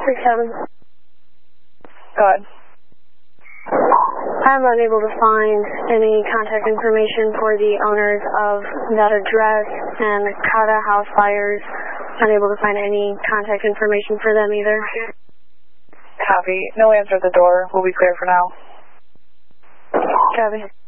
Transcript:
37. Go ahead. I'm unable to find any contact information for the owners of that address, and the Cotta house fires, unable to find any contact information for them either. Copy. No answer at the door. We'll be clear for now. Copy.